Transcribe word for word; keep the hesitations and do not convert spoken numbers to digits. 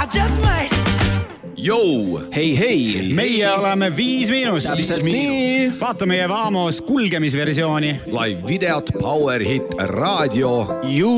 just might. Jou! Hei, hei! Meie oleme Viis Miinust. Täpselt nii. Vaata meie Vaamos kulgemisversiooni. Live videot Power Hit Radio.